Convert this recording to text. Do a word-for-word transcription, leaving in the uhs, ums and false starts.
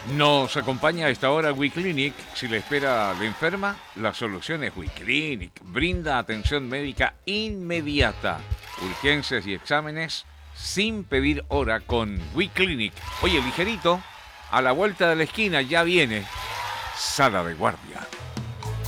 Nos acompaña a esta hora WeClinic. Si le espera la enferma, la solución es WeClinic. Brinda atención médica inmediata, urgencias y exámenes sin pedir hora con WeClinic. Oye, ligerito, a la vuelta de la esquina ya viene Sala de Guardia.